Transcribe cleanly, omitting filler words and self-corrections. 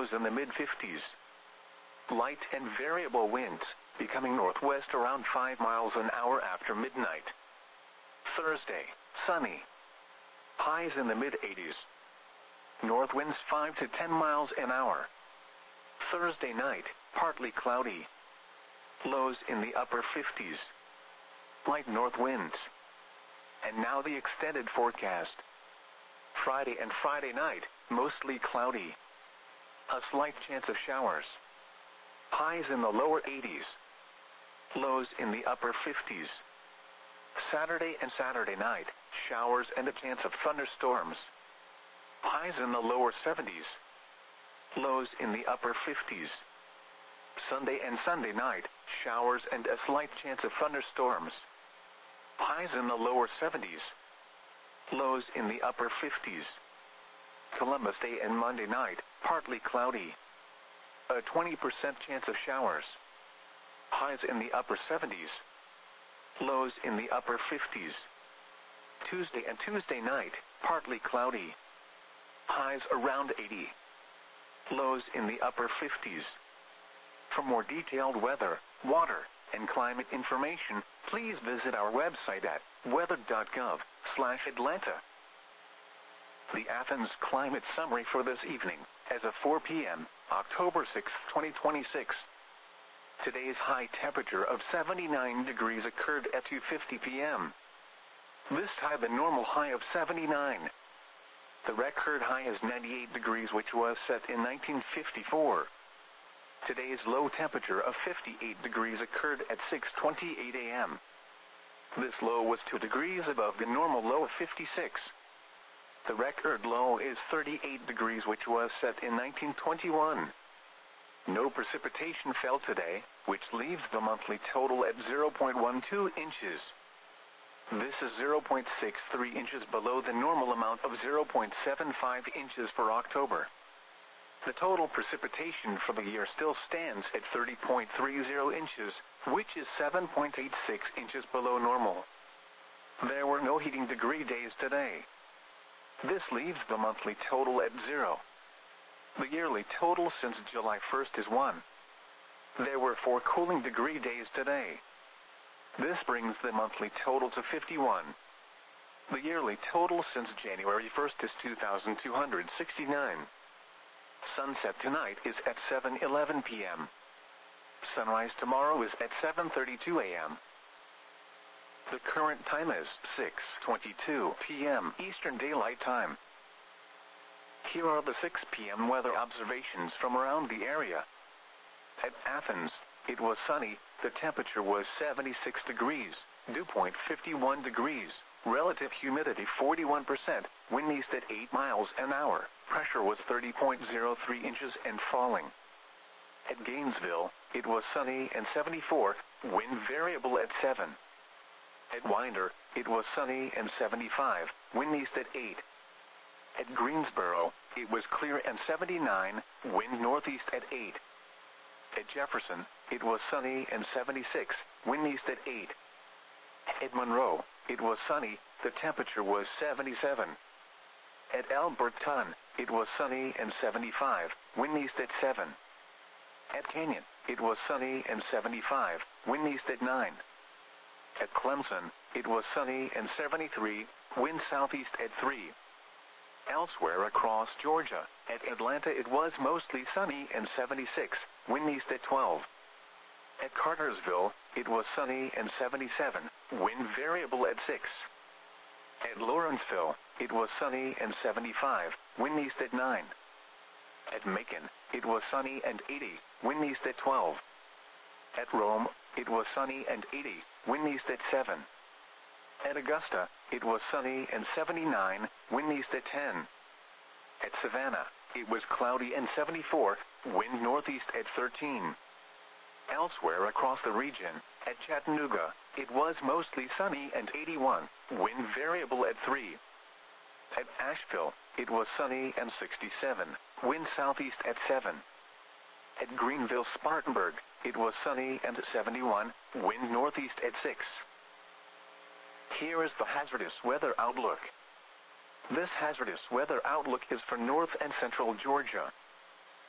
lows in the mid-50s. Light and variable winds, becoming northwest around 5 miles an hour after midnight. Thursday, sunny. Highs in the mid-80s. North winds 5 to 10 miles an hour. Thursday night, partly cloudy. Lows in the upper 50s. Light north winds. And now the extended forecast. Friday and Friday night, mostly cloudy. A slight chance of showers. Highs in the lower 80s. Lows in the upper 50s. Saturday and Saturday night, showers and a chance of thunderstorms. Highs in the lower 70s. Lows in the upper 50s. Sunday and Sunday night, showers and a slight chance of thunderstorms. Highs in the lower 70s. Lows in the upper 50s. Columbus Day and Monday night, partly cloudy. A 20% chance of showers. Highs in the upper 70s. Lows in the upper 50s. Tuesday and Tuesday night, partly cloudy. Highs around 80. Lows in the upper 50s. For more detailed weather, water, and climate information, please visit our website at weather.gov/Atlanta. The Athens Climate Summary for this evening, as of 4 p.m., October 6, 2026. Today's high temperature of 79 degrees occurred at 2:50 p.m. This tied the normal high of 79. The record high is 98 degrees, which was set in 1954. Today's low temperature of 58 degrees occurred at 6:28 a.m. This low was 2 degrees above the normal low of 56. The record low is 38 degrees, which was set in 1921. No precipitation fell today, which leaves the monthly total at 0.12 inches. This is 0.63 inches below the normal amount of 0.75 inches for October. The total precipitation for the year still stands at 30.30 inches, which is 7.86 inches below normal. There were no heating degree days today. This leaves the monthly total at 0. The yearly total since July 1st is 1. There were 4 cooling degree days today. This brings the monthly total to 51. The yearly total since January 1st is 2,269. Sunset tonight is at 7:11 p.m. Sunrise tomorrow is at 7:32 a.m. The current time is 6:22 p.m. Eastern Daylight Time. Here are the 6 p.m. weather observations from around the area. At Athens, it was sunny, the temperature was 76 degrees, dew point 51 degrees, relative humidity 41%, wind east at 8 miles an hour, pressure was 30.03 inches and falling. At Gainesville, it was sunny and 74, wind variable at 7. At Winder, it was sunny and 75, wind east at 8. At Greensboro, it was clear and 79, wind northeast at 8. At Jefferson, it was sunny and 76, wind east at 8. At Monroe, it was sunny, the temperature was 77. At Alberton, it was sunny and 75, wind east at 7. At Canyon, it was sunny and 75, wind east at 9. At Clemson, it was sunny and 73, wind southeast at 3. Elsewhere across Georgia, at Atlanta it was mostly sunny and 76, wind east at 12. At Cartersville, it was sunny and 77, wind variable at 6. At Lawrenceville, it was sunny and 75, wind east at 9. At Macon, it was sunny and 80, wind east at 12. At Rome, it was sunny and 80, wind east at 7. At Augusta, it was sunny and 79, wind east at 10. At Savannah, it was cloudy and 74, wind northeast at 13. Elsewhere across the region, at Chattanooga, it was mostly sunny and 81, wind variable at 3. At Asheville, it was sunny and 67, wind southeast at 7. At Greenville-Spartanburg, it was sunny and 71, wind northeast at 6. Here is the hazardous weather outlook. This hazardous weather outlook is for north and central Georgia.